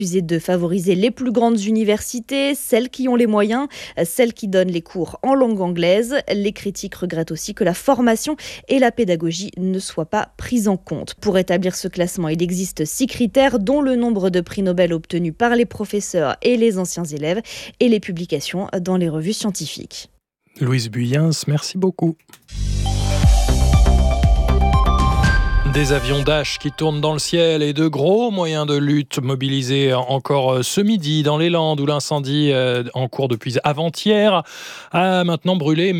Accusé de favoriser les plus grandes universités, celles qui ont les moyens, celles qui donnent les cours en langue anglaise. Les critiques regrettent aussi que la formation et la pédagogie ne soient pas prises en compte. Pour établir ce classement, il existe 6 critères, dont le nombre de prix Nobel obtenus par les professeurs et les anciens élèves et les publications dans les revues scientifiques. Louise Buyens, merci beaucoup. Des avions Dash qui tournent dans le ciel et de gros moyens de lutte mobilisés encore ce midi dans les Landes où l'incendie en cours depuis avant-hier a maintenant brûlé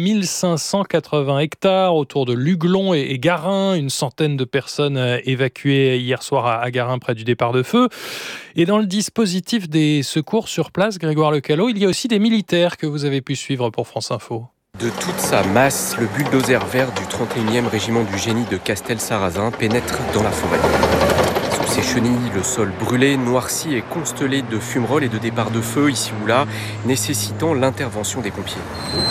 1580 hectares autour de Luglon et Garin. Une centaine de personnes évacuées hier soir à Garin près du départ de feu. Et dans le dispositif des secours sur place, Grégoire Lecallot, il y a aussi des militaires que vous avez pu suivre pour France Info. De toute sa masse, le bulldozer vert du 31e régiment du génie de Castel-Sarrazin pénètre dans la forêt. Sous ses chenilles, le sol brûlé, noirci et constellé de fumerolles et de départs de feu ici ou là, nécessitant l'intervention des pompiers.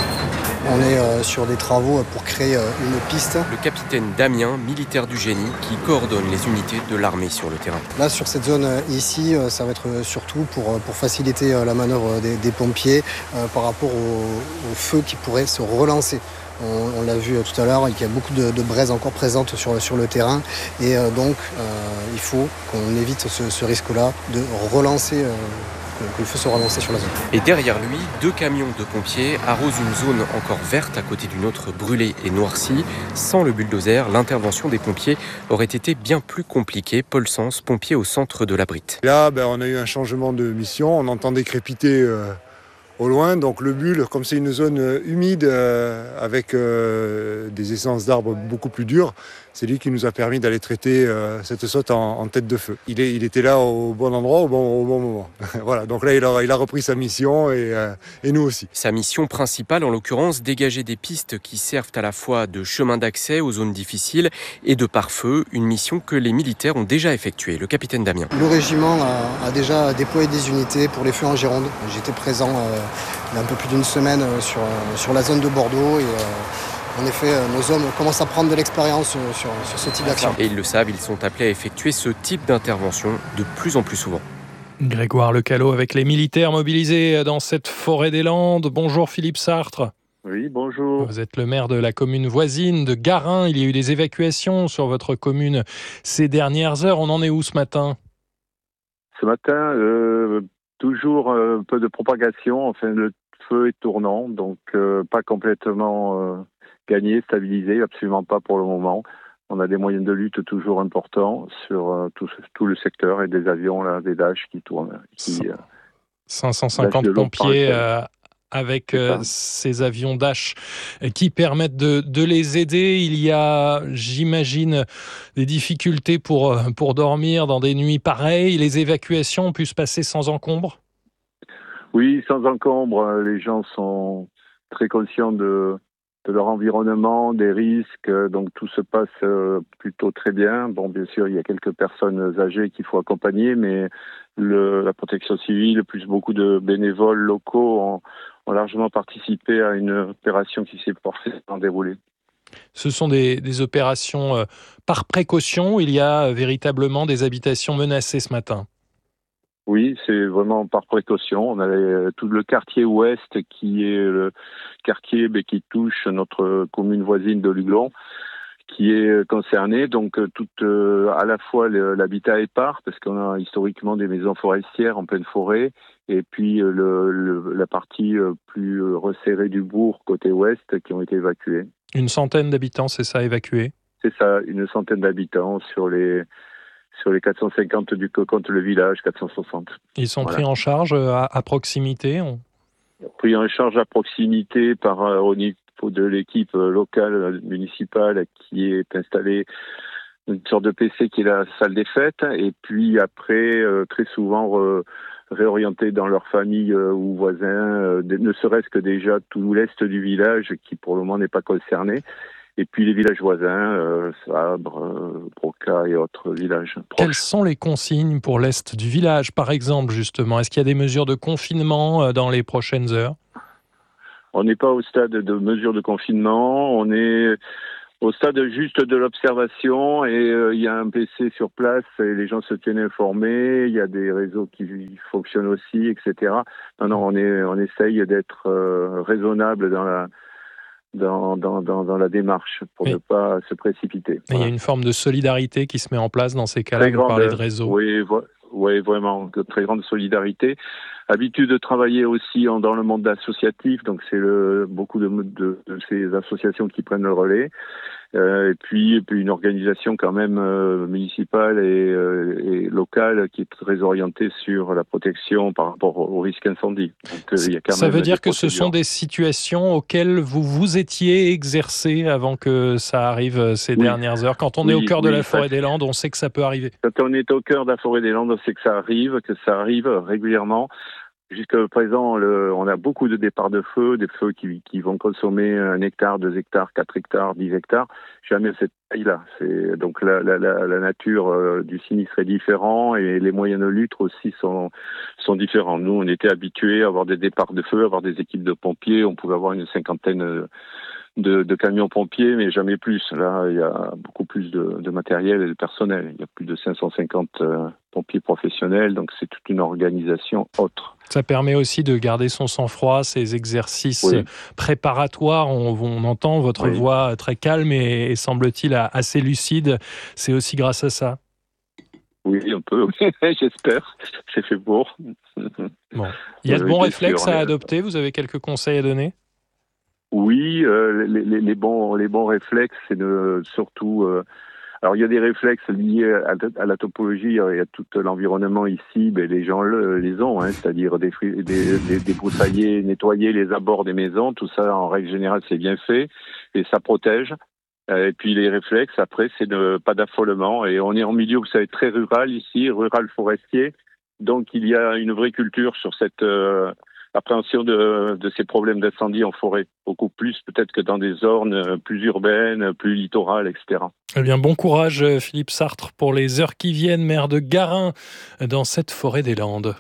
On est sur des travaux pour créer une piste. Le capitaine Damien, militaire du génie, qui coordonne les unités de l'armée sur le terrain. Là, sur cette zone ici, ça va être surtout pour faciliter la manœuvre des pompiers par rapport au feu qui pourrait se relancer. On l'a vu tout à l'heure, il y a beaucoup de braises encore présentes sur le terrain. Et donc, il faut qu'on évite ce risque-là de relancer que le feu se relancer sur la zone. Et derrière lui, 2 camions de pompiers arrosent une zone encore verte à côté d'une autre brûlée et noircie. Sans le bulldozer, l'intervention des pompiers aurait été bien plus compliquée. Paul Sens, pompier au centre de la Brite. Là, on a eu un changement de mission. On entendait crépiter au loin. Donc le bulle, comme c'est une zone humide avec des essences d'arbres beaucoup plus dures, c'est lui qui nous a permis d'aller traiter cette saute en tête de feu. Il était là au bon endroit, au bon moment. Voilà, donc là, il a repris sa mission et nous aussi. Sa mission principale, en l'occurrence, dégager des pistes qui servent à la fois de chemin d'accès aux zones difficiles et de pare-feu, une mission que les militaires ont déjà effectuée. Le capitaine Damien. Le régiment a déjà déployé des unités pour les feux en Gironde. J'étais présent il y a un peu plus d'une semaine sur la zone de Bordeaux et en effet, nos hommes commencent à prendre de l'expérience sur ce type d'action. Et ils le savent, ils sont appelés à effectuer ce type d'intervention de plus en plus souvent. Grégoire Lecallot avec les militaires mobilisés dans cette forêt des Landes. Bonjour Philippe Sartre. Oui, bonjour. Vous êtes le maire de la commune voisine de Garin. Il y a eu des évacuations sur votre commune ces dernières heures. On en est où ce matin ? Ce matin, toujours un peu de propagation. Enfin, le feu est tournant, donc pas complètement gagné, stabilisé, absolument pas pour le moment. On a des moyens de lutte toujours importants sur tout le secteur et des avions, là, des Dash qui tournent. 550 pompiers avec ces avions Dash qui permettent de les aider. Il y a, j'imagine, des difficultés pour dormir dans des nuits pareilles. Les évacuations ont pu se passer sans encombre ? Oui, sans encombre. Les gens sont très conscients de leur environnement, des risques, donc tout se passe plutôt très bien. Bon, bien sûr, il y a quelques personnes âgées qu'il faut accompagner, mais la protection civile, plus beaucoup de bénévoles locaux ont largement participé à une opération qui s'est parfaitement déroulée. Ce sont des opérations par précaution. Il y a véritablement des habitations menacées ce matin. Oui, c'est vraiment par précaution. On a tout le quartier ouest qui est le quartier qui touche notre commune voisine de Luglon, qui est concerné. Donc à la fois l'habitat épars, parce qu'on a historiquement des maisons forestières en pleine forêt, et puis la partie plus resserrée du bourg côté ouest qui ont été évacués. Une centaine d'habitants, c'est ça, évacués ? C'est ça, une centaine d'habitants sur les 450 du que compte le village, 460. Ils sont pris en charge à proximité Pris en charge à proximité au niveau de l'équipe locale, municipale, qui est installée une sorte de PC qui est la salle des fêtes, et puis après, très souvent réorientés dans leur famille ou voisins, ne serait-ce que déjà tout l'est du village, qui pour le moment n'est pas concerné. Et puis les villages voisins, Sabre, Broca et autres villages proches. Quelles sont les consignes pour l'est du village, par exemple, justement ? Est-ce qu'il y a des mesures de confinement dans les prochaines heures ? On n'est pas au stade de mesures de confinement. On est Au stade juste de l'observation, et il y a un PC sur place et les gens se tiennent informés. Il y a des réseaux qui fonctionnent aussi, etc. Non, on essaye d'être raisonnable dans la démarche pour ne pas se précipiter. Il y a une forme de solidarité qui se met en place dans ces cas-là. Vous parlez de réseau. Oui, vraiment, de très grande solidarité. Habitude de travailler aussi dans le monde associatif, donc c'est beaucoup de ces associations qui prennent le relais. Et puis une organisation quand même municipale et locale qui est très orientée sur la protection par rapport au risque incendie. Donc, il y a quand ça même veut dire que ce sont des situations auxquelles vous étiez exercé avant que ça arrive ces dernières heures. Quand on est au cœur de la forêt des Landes, on sait que ça peut arriver. Quand on est au cœur de la forêt des Landes, on sait que ça arrive régulièrement. Jusqu'à présent, on a beaucoup de départs de feu, des feux qui vont consommer 1 hectare, 2 hectares, 4 hectares, 10 hectares. Jamais cette taille-là. Donc la nature du sinistre est différente et les moyens de lutte aussi sont différents. Nous, on était habitués à avoir des départs de feu, à avoir des équipes de pompiers. On pouvait avoir une 50aine de camions pompiers, mais jamais plus. Là, il y a beaucoup plus de matériel et de personnel. Il y a plus de 550 pompiers professionnels, donc c'est toute une organisation autre. Ça permet aussi de garder son sang-froid, ces exercices préparatoires. On entend votre voix très calme et semble-t-il assez lucide. C'est aussi grâce à ça. Oui, un peu, j'espère. C'est fait pour. Bon. Il y a de bons réflexes à adopter. Vous avez quelques conseils à donner ? Oui, les bons réflexes, c'est surtout... alors, il y a des réflexes liés à la topologie et à tout l'environnement ici. Les gens les ont, c'est-à-dire débroussailler, nettoyer les abords des maisons. Tout ça, en règle générale, c'est bien fait et ça protège. Et puis, les réflexes, après, c'est pas d'affolement. Et on est en milieu, vous savez, très rural ici, rural forestier. Donc, il y a une vraie culture sur cette... appréhension de ces problèmes d'incendie en forêt, beaucoup plus peut-être que dans des zones plus urbaines, plus littorales, etc. Eh bien, bon courage Philippe Sartre pour les heures qui viennent, maire de Garin, dans cette forêt des Landes.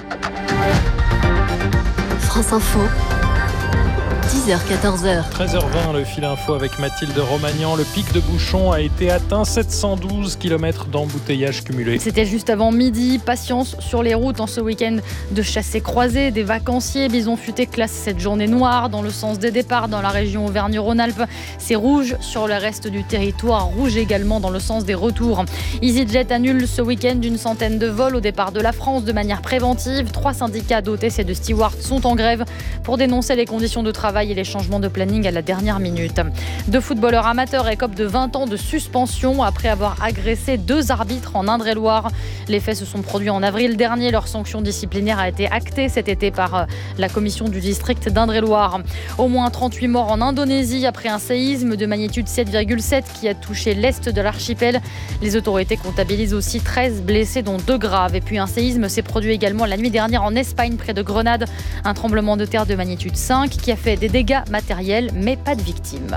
France Info. 10h-14h. 13h20, le fil info avec Mathilde Romagnan. Le pic de bouchons a été atteint, 712 km d'embouteillage cumulé. C'était juste avant midi. Patience sur les routes en ce week-end de chassés-croisés. Des vacanciers, Bison Futé classe cette journée noire dans le sens des départs dans la région Auvergne-Rhône-Alpes. C'est rouge sur le reste du territoire, rouge également dans le sens des retours. EasyJet annule ce week-end une centaine de vols au départ de la France de manière préventive. 3 syndicats d'hôtesses et de stewards sont en grève pour dénoncer les conditions de travail et les changements de planning à la dernière minute. 2 footballeurs amateurs écopent de 20 ans de suspension après avoir agressé 2 arbitres en Indre-et-Loire. Les faits se sont produits en avril dernier. Leur sanction disciplinaire a été actée cet été par la commission du district d'Indre-et-Loire. Au moins 38 morts en Indonésie après un séisme de magnitude 7,7 qui a touché l'est de l'archipel. Les autorités comptabilisent aussi 13 blessés dont 2 graves. Et puis un séisme s'est produit également la nuit dernière en Espagne près de Grenade. Un tremblement de terre de magnitude 5 qui a fait des dégâts matériels, mais pas de victimes.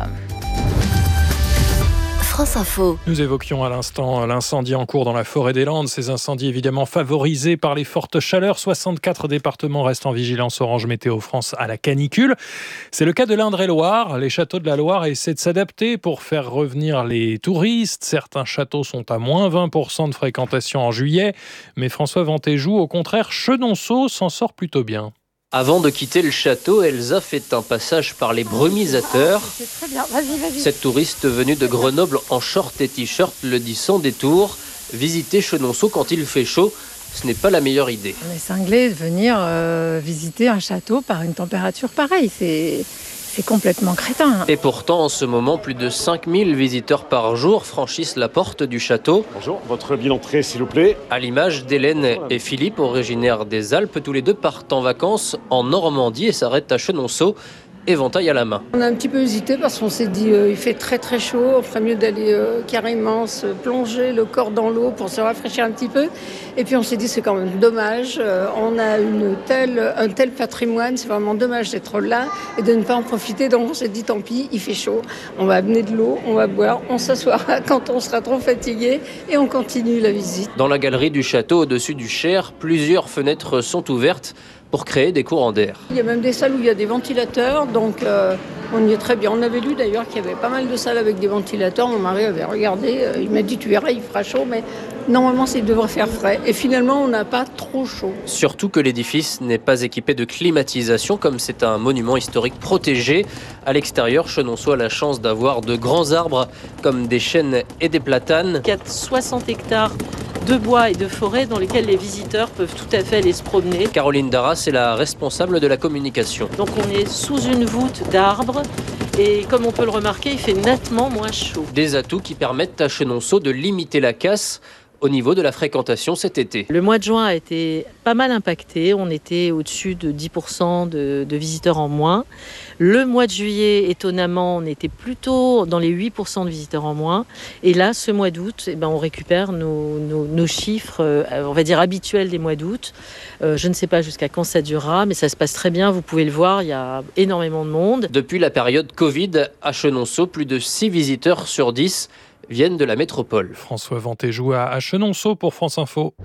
France Info. Nous évoquions à l'instant l'incendie en cours dans la forêt des Landes. Ces incendies évidemment favorisés par les fortes chaleurs. 64 départements restent en vigilance orange météo France à la canicule. C'est le cas de l'Indre-et-Loire. Les châteaux de la Loire essaient de s'adapter pour faire revenir les touristes. Certains châteaux sont à moins 20% de fréquentation en juillet. Mais François Ventéjou, au contraire, Chenonceau s'en sort plutôt bien. Avant de quitter le château, Elsa fait un passage par les brumisateurs. C'est très bien, vas-y. Cette touriste venue de Grenoble en short et t-shirt le dit sans détour. Visiter Chenonceau quand il fait chaud, ce n'est pas la meilleure idée. On est cinglés de venir visiter un château par une température pareille. C'est complètement crétin. Et pourtant, en ce moment, plus de 5000 visiteurs par jour franchissent la porte du château. Bonjour, votre billet d'entrée, s'il vous plaît. À l'image d'Hélène et Philippe, originaires des Alpes, tous les deux partent en vacances en Normandie et s'arrêtent à Chenonceau, éventail à la main. On a un petit peu hésité parce qu'on s'est dit il fait très très chaud, on ferait mieux d'aller carrément se plonger le corps dans l'eau pour se rafraîchir un petit peu. Et puis on s'est dit c'est quand même dommage, on a un tel patrimoine, c'est vraiment dommage d'être là et de ne pas en profiter. Donc on s'est dit tant pis, il fait chaud, on va amener de l'eau, on va boire, on s'assoira quand on sera trop fatigué et on continue la visite. Dans la galerie du château au-dessus du Cher, plusieurs fenêtres sont ouvertes pour créer des courants d'air. Il y a même des salles où il y a des ventilateurs, donc On y est très bien. On avait lu d'ailleurs qu'il y avait pas mal de salles avec des ventilateurs. Mon mari avait regardé, il m'a dit tu verras, il fera chaud, mais normalement il devrait faire frais. Et finalement on n'a pas trop chaud. Surtout que l'édifice n'est pas équipé de climatisation comme c'est un monument historique protégé. À l'extérieur, Chenonceau a la chance d'avoir de grands arbres comme des chênes et des platanes. Il y a 60 hectares de bois et de forêt dans lesquels les visiteurs peuvent tout à fait aller se promener. Caroline Darras est la responsable de la communication. Donc on est sous une voûte d'arbres et comme on peut le remarquer, il fait nettement moins chaud. Des atouts qui permettent à Chenonceau de limiter la casse au niveau de la fréquentation cet été. Le mois de juin a été pas mal impacté. On était au-dessus de 10% de visiteurs en moins. Le mois de juillet, étonnamment, on était plutôt dans les 8% de visiteurs en moins. Et là, ce mois d'août, on récupère nos chiffres, on va dire habituels des mois d'août. Je ne sais pas jusqu'à quand ça durera, mais ça se passe très bien. Vous pouvez le voir, il y a énormément de monde. Depuis la période Covid, à Chenonceau, plus de 6 visiteurs sur 10 viennent de la métropole. François Ventéjou à Chenonceau pour France Info.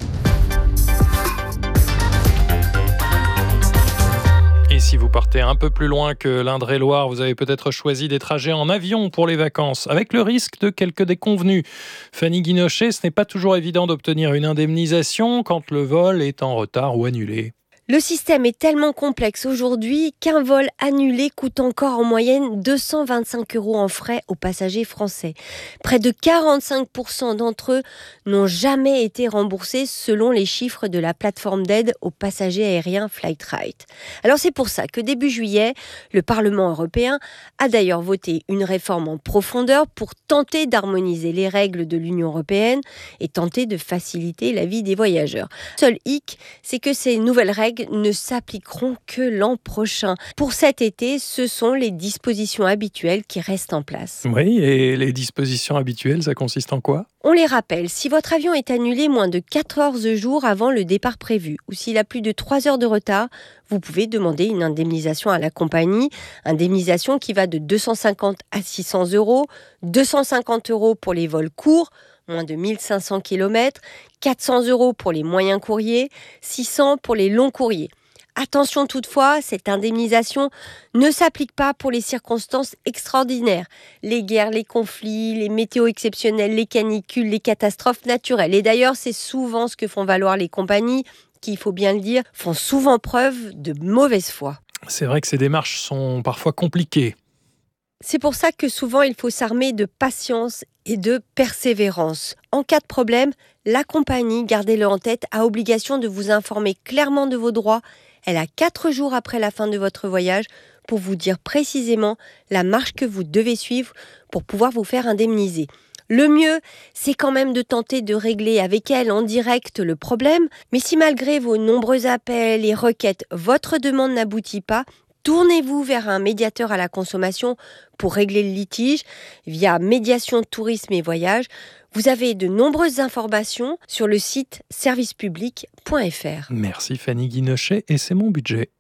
Et si vous partez un peu plus loin que l'Indre-et-Loire, vous avez peut-être choisi des trajets en avion pour les vacances, avec le risque de quelques déconvenues. Fanny Guinochet, ce n'est pas toujours évident d'obtenir une indemnisation quand le vol est en retard ou annulé. Le système est tellement complexe aujourd'hui qu'un vol annulé coûte encore en moyenne 225 € en frais aux passagers français. Près de 45% d'entre eux n'ont jamais été remboursés selon les chiffres de la plateforme d'aide aux passagers aériens Flightright. Alors c'est pour ça que début juillet, le Parlement européen a d'ailleurs voté une réforme en profondeur pour tenter d'harmoniser les règles de l'Union européenne et tenter de faciliter la vie des voyageurs. Seul hic, c'est que ces nouvelles règles ne s'appliqueront que l'an prochain. Pour cet été, ce sont les dispositions habituelles qui restent en place. Oui, et les dispositions habituelles, ça consiste en quoi ? On les rappelle, si votre avion est annulé moins de 14 jours avant le départ prévu ou s'il a plus de 3 heures de retard, vous pouvez demander une indemnisation à la compagnie. Indemnisation qui va de 250 à 600 €, 250 € pour les vols courts, moins de 1500 km, 400 € pour les moyens courriers, 600 pour les longs courriers. Attention toutefois, cette indemnisation ne s'applique pas pour les circonstances extraordinaires. Les guerres, les conflits, les météos exceptionnels, les canicules, les catastrophes naturelles. Et d'ailleurs, c'est souvent ce que font valoir les compagnies qui, il faut bien le dire, font souvent preuve de mauvaise foi. C'est vrai que ces démarches sont parfois compliquées. C'est pour ça que souvent il faut s'armer de patience et de persévérance. En cas de problème, la compagnie, gardez-le en tête, a obligation de vous informer clairement de vos droits. Elle a 4 jours après la fin de votre voyage pour vous dire précisément la marche que vous devez suivre pour pouvoir vous faire indemniser. Le mieux, c'est quand même de tenter de régler avec elle en direct le problème. Mais si malgré vos nombreux appels et requêtes, votre demande n'aboutit pas, tournez-vous vers un médiateur à la consommation pour régler le litige via Médiation Tourisme et Voyage. Vous avez de nombreuses informations sur le site servicepublic.fr. Merci Fanny Guinochet et c'est mon budget.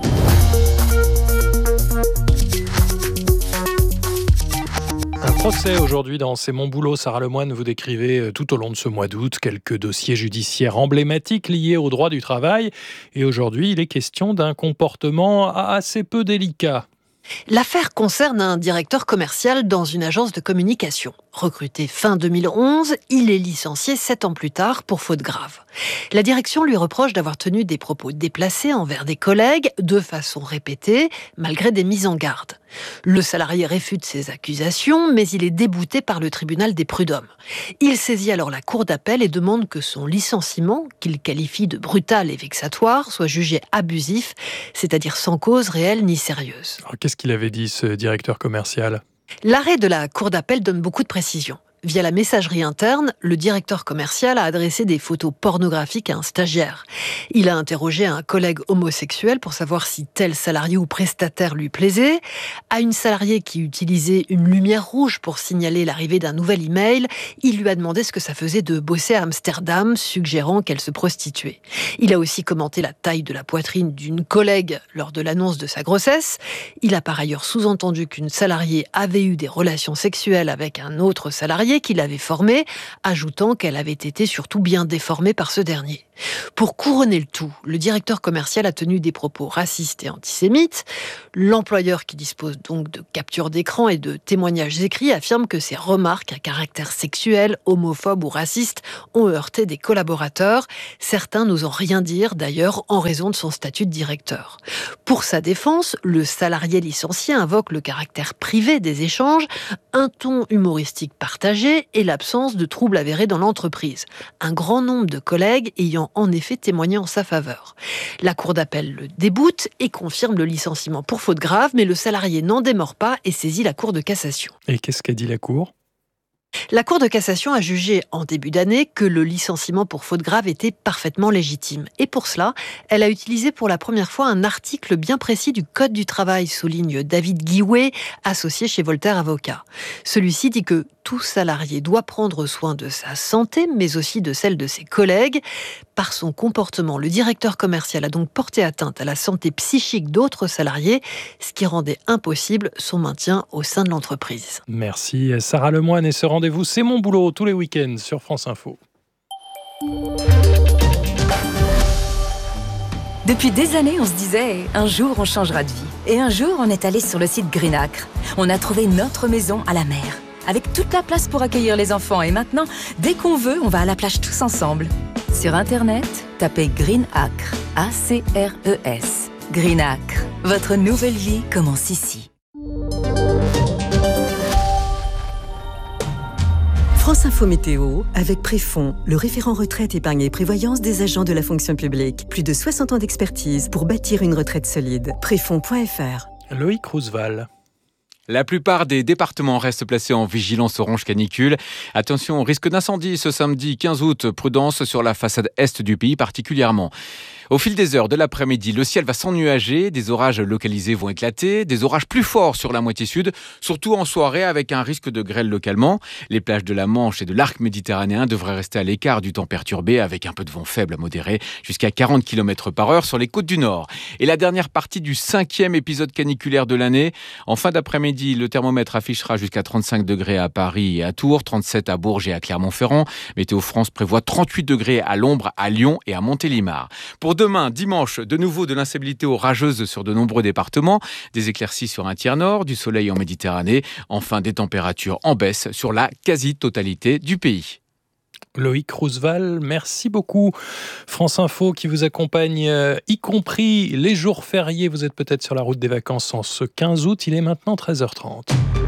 Un procès aujourd'hui dans C'est mon boulot. Sarah Lemoine, vous décrivez tout au long de ce mois d'août quelques dossiers judiciaires emblématiques liés au droit du travail. Et aujourd'hui, il est question d'un comportement assez peu délicat. L'affaire concerne un directeur commercial dans une agence de communication. Recruté fin 2011, il est licencié 7 ans plus tard pour faute grave. La direction lui reproche d'avoir tenu des propos déplacés envers des collègues de façon répétée, malgré des mises en garde. Le salarié réfute ces accusations, mais il est débouté par le tribunal des prud'hommes. Il saisit alors la cour d'appel et demande que son licenciement, qu'il qualifie de brutal et vexatoire, soit jugé abusif, c'est-à-dire sans cause réelle ni sérieuse. Alors, qu'est-ce qu'il avait dit, ce directeur commercial ? L'arrêt de la cour d'appel donne beaucoup de précisions. Via la messagerie interne, le directeur commercial a adressé des photos pornographiques à un stagiaire. Il a interrogé un collègue homosexuel pour savoir si tel salarié ou prestataire lui plaisait. À une salariée qui utilisait une lumière rouge pour signaler l'arrivée d'un nouvel email, il lui a demandé ce que ça faisait de bosser à Amsterdam, suggérant qu'elle se prostituait. Il a aussi commenté la taille de la poitrine d'une collègue lors de l'annonce de sa grossesse. Il a par ailleurs sous-entendu qu'une salariée avait eu des relations sexuelles avec un autre salarié qui l'avait formée, ajoutant qu'elle avait été surtout bien déformée par ce dernier. Pour couronner le tout, le directeur commercial a tenu des propos racistes et antisémites. L'employeur, qui dispose donc de captures d'écran et de témoignages écrits, affirme que ces remarques à caractère sexuel, homophobe ou raciste ont heurté des collaborateurs. Certains n'osant rien dire, d'ailleurs, en raison de son statut de directeur. Pour sa défense, le salarié licencié invoque le caractère privé des échanges, un ton humoristique partagé et l'absence de troubles avérés dans l'entreprise. Un grand nombre de collègues ayant en effet témoigné en sa faveur. La cour d'appel le déboute et confirme le licenciement pour faute grave, mais le salarié n'en démord pas et saisit la cour de cassation. Et qu'est-ce qu'a dit la cour ? La Cour de cassation a jugé en début d'année que le licenciement pour faute grave était parfaitement légitime. Et pour cela, elle a utilisé pour la première fois un article bien précis du Code du travail, souligne David Guiouet, associé chez Voltaire Avocat. Celui-ci dit que tout salarié doit prendre soin de sa santé, mais aussi de celle de ses collègues. Par son comportement, le directeur commercial a donc porté atteinte à la santé psychique d'autres salariés, ce qui rendait impossible son maintien au sein de l'entreprise. Merci Sarah Lemoine, et ce rendez-vous, c'est mon boulot, tous les week-ends sur France Info. Depuis des années, on se disait « un jour, on changera de vie ». Et un jour, on est allé sur le site Green Acre. On a trouvé notre maison à la mer, avec toute la place pour accueillir les enfants. Et maintenant, dès qu'on veut, on va à la plage tous ensemble. Sur Internet, tapez Green Acre, A-C-R-E-S. Green Acre, votre nouvelle vie commence ici. France Info Météo, avec Préfonds, le référent retraite, épargne et prévoyance des agents de la fonction publique. Plus de 60 ans d'expertise pour bâtir une retraite solide. Préfonds.fr. Loïc Roosevelt. La plupart des départements restent placés en vigilance orange canicule. Attention au risque d'incendie ce samedi 15 août. Prudence sur la façade est du pays particulièrement. Au fil des heures de l'après-midi, le ciel va s'ennuager, des orages localisés vont éclater, des orages plus forts sur la moitié sud, surtout en soirée avec un risque de grêle localement. Les plages de la Manche et de l'arc méditerranéen devraient rester à l'écart du temps perturbé avec un peu de vent faible à modéré, jusqu'à 40 km/h sur les côtes du nord. Et la dernière partie du 5e épisode caniculaire de l'année. En fin d'après-midi, le thermomètre affichera jusqu'à 35 degrés à Paris et à Tours, 37 à Bourges et à Clermont-Ferrand. Météo France prévoit 38 degrés à l'ombre, à Lyon et à Montélimar. Pour demain, dimanche, de nouveau de l'instabilité orageuse sur de nombreux départements, des éclaircies sur un tiers nord, du soleil en Méditerranée, enfin des températures en baisse sur la quasi-totalité du pays. Loïc Roosevelt, merci beaucoup. France Info qui vous accompagne, y compris les jours fériés. Vous êtes peut-être sur la route des vacances en ce 15 août, il est maintenant 13h30.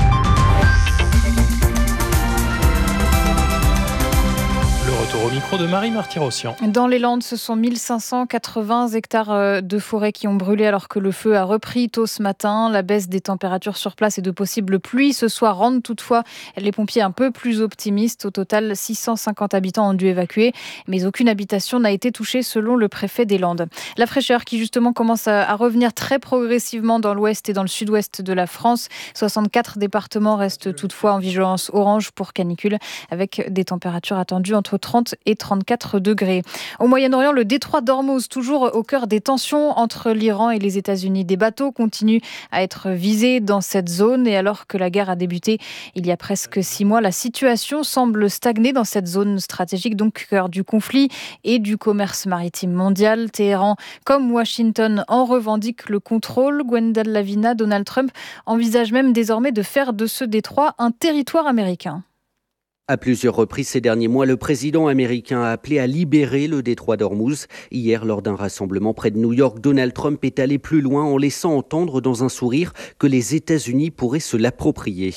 Retour au micro de Marie Martyrossian. Dans les Landes, ce sont 1580 hectares de forêt qui ont brûlé alors que le feu a repris tôt ce matin. La baisse des températures sur place et de possibles pluies ce soir rendent toutefois les pompiers un peu plus optimistes. Au total, 650 habitants ont dû évacuer, mais aucune habitation n'a été touchée selon le préfet des Landes. La fraîcheur qui justement commence à revenir très progressivement dans l'ouest et dans le sud-ouest de la France. 64 départements restent toutefois en vigilance orange pour canicule avec des températures attendues entre 30 et 34 degrés. Au Moyen-Orient, le détroit d'Ormuz, toujours au cœur des tensions entre l'Iran et les États-Unis. Des bateaux continuent à être visés dans cette zone et alors que la guerre a débuté il y a presque 6 mois, la situation semble stagner dans cette zone stratégique, donc cœur du conflit et du commerce maritime mondial. Téhéran, comme Washington, en revendique le contrôle. Gwendal Lavina, Donald Trump envisage même désormais de faire de ce détroit un territoire américain. À plusieurs reprises ces derniers mois, le président américain a appelé à libérer le détroit d'Ormuz. Hier, lors d'un rassemblement près de New York, Donald Trump est allé plus loin en laissant entendre dans un sourire que les États-Unis pourraient se l'approprier.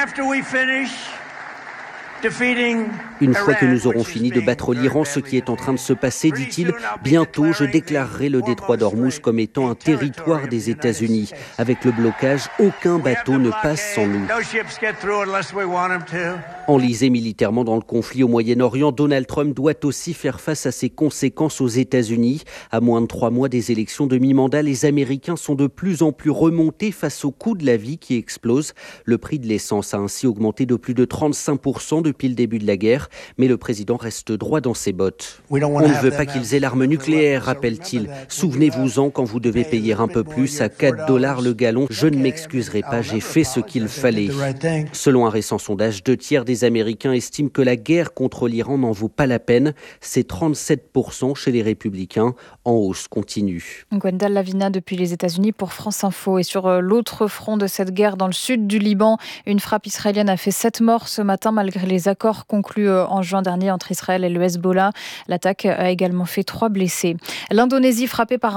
Une fois que nous aurons fini de battre l'Iran, ce qui est en train de se passer, dit-il, bientôt je déclarerai le détroit d'Ormuz comme étant un territoire des États-Unis. Avec le blocage, aucun bateau ne passe sans nous. Enlisé militairement dans le conflit au Moyen-Orient, Donald Trump doit aussi faire face à ses conséquences aux États-Unis. À moins de 3 mois des élections de mi-mandat, les Américains sont de plus en plus remontés face au coût de la vie qui explose. Le prix de l'essence a ainsi augmenté de plus de 35% depuis le début de la guerre, mais le président reste droit dans ses bottes. On ne veut pas qu'ils aient l'arme nucléaire, rappelle-t-il. Souvenez-vous-en quand vous devez payer un peu plus à $4 le gallon. Je ne m'excuserai pas, j'ai fait ce qu'il fallait. Selon un récent sondage, 2/3 des Américains estiment que la guerre contre l'Iran n'en vaut pas la peine. C'est 37% chez les républicains, en hausse continue. Gwendal Lavina depuis les États-Unis pour France Info. Et sur l'autre front de cette guerre, dans le sud du Liban, une frappe israélienne a fait 7 morts ce matin malgré les accords conclus en juin dernier entre Israël et le Hezbollah. L'attaque a également fait 3 blessés. L'Indonésie frappée par